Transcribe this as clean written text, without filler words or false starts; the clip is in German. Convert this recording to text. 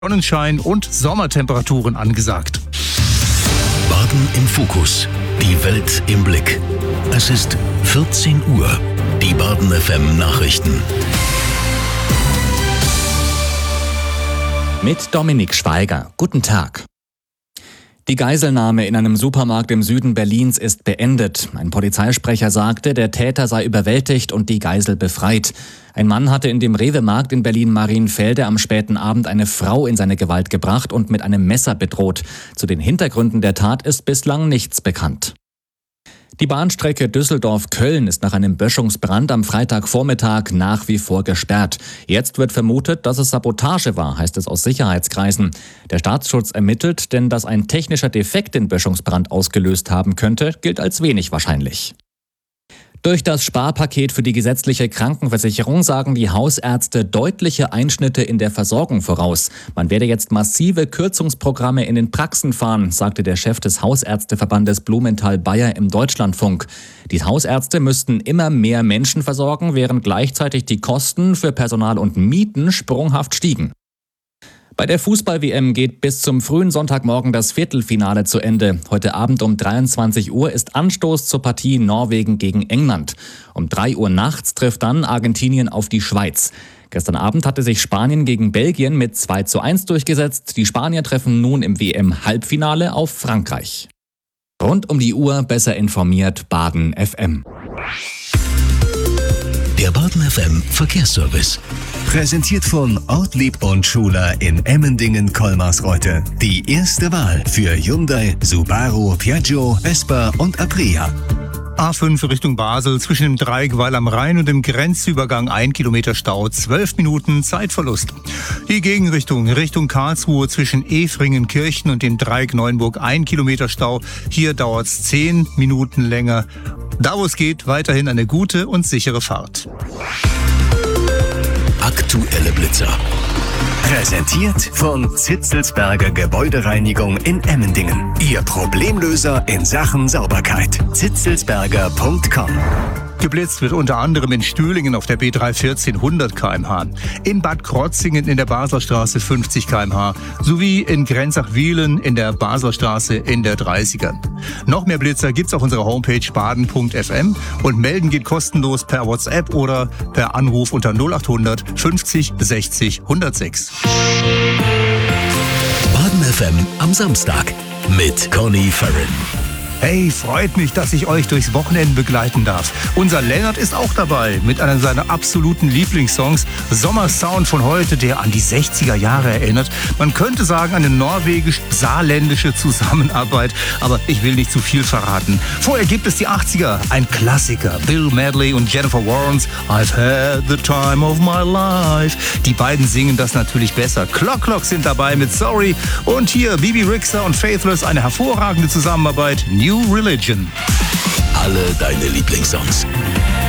Sonnenschein und Sommertemperaturen angesagt. Baden im Fokus. Die Welt im Blick. Es ist 14 Uhr. Die Baden FM Nachrichten. Mit Dominik Schweiger. Guten Tag. Die Geiselnahme in einem Supermarkt im Süden Berlins ist beendet. Ein Polizeisprecher sagte, der Täter sei überwältigt und die Geisel befreit. Ein Mann hatte in dem Rewe-Markt in Berlin-Marienfelde am späten Abend eine Frau in seine Gewalt gebracht und mit einem Messer bedroht. Zu den Hintergründen der Tat ist bislang nichts bekannt. Die Bahnstrecke Düsseldorf-Köln ist nach einem Böschungsbrand am Freitagvormittag nach wie vor gesperrt. Jetzt wird vermutet, dass es Sabotage war, heißt es aus Sicherheitskreisen. Der Staatsschutz ermittelt, denn dass ein technischer Defekt den Böschungsbrand ausgelöst haben könnte, gilt als wenig wahrscheinlich. Durch das Sparpaket für die gesetzliche Krankenversicherung sagen die Hausärzte deutliche Einschnitte in der Versorgung voraus. Man werde jetzt massive Kürzungsprogramme in den Praxen fahren, sagte der Chef des Hausärzteverbandes Blumenthal-Bayer im Deutschlandfunk. Die Hausärzte müssten immer mehr Menschen versorgen, während gleichzeitig die Kosten für Personal und Mieten sprunghaft stiegen. Bei der Fußball-WM geht bis zum frühen Sonntagmorgen das Viertelfinale zu Ende. Heute Abend um 23 Uhr ist Anstoß zur Partie Norwegen gegen England. Um 3 Uhr nachts trifft dann Argentinien auf die Schweiz. Gestern Abend hatte sich Spanien gegen Belgien mit 2:1 durchgesetzt. Die Spanier treffen nun im WM-Halbfinale auf Frankreich. Rund um die Uhr besser informiert Baden FM. Der Baden FM Verkehrsservice. Präsentiert von Ortlieb und Schuler in Emmendingen-Kolmarsreuth. Die erste Wahl für Hyundai, Subaru, Piaggio, Vespa und Aprilia. A5 Richtung Basel zwischen dem Dreieck Weil am Rhein und dem Grenzübergang 1 Kilometer Stau, 12 Minuten Zeitverlust. Die Gegenrichtung Richtung Karlsruhe zwischen Efringenkirchen und dem Dreieck Neuenburg 1 Kilometer Stau. Hier dauert es 10 Minuten länger. Da wo es geht, weiterhin eine gute und sichere Fahrt. Aktuelle Blitzer. Präsentiert von Zitzelsberger Gebäudereinigung in Emmendingen. Ihr Problemlöser in Sachen Sauberkeit. zitzelsberger.com. Geblitzt wird unter anderem in Stühlingen auf der B314 100 km/h, in Bad Krotzingen in der Baslerstraße 50 km/h sowie in Grenzach-Wiehlen in der Baslerstraße in der 30er. Noch mehr Blitzer gibt's auf unserer Homepage baden.fm und melden geht kostenlos per WhatsApp oder per Anruf unter 0800 50 60 106. Baden FM am Samstag mit Conny Farren. Hey, freut mich, dass ich euch durchs Wochenende begleiten darf. Unser Lennart ist auch dabei mit einer seiner absoluten Lieblingssongs. Sommersound von heute, der an die 60er Jahre erinnert. Man könnte sagen, eine norwegisch-saarländische Zusammenarbeit, aber ich will nicht zu viel verraten. Vorher gibt es die 80er, ein Klassiker. Bill Medley und Jennifer Warnes, I've had the time of my life. Die beiden singen das natürlich besser. Clock sind dabei mit Sorry und hier Bibi Rixha und Faithless, eine hervorragende Zusammenarbeit. New Religion. Alle deine Lieblingssongs.